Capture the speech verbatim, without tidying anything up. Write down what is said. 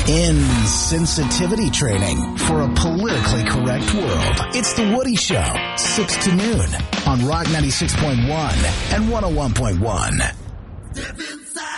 Insensitivity training for a politically correct world. It's The Woody Show, six to noon on Rock ninety-six point one and one oh one point one.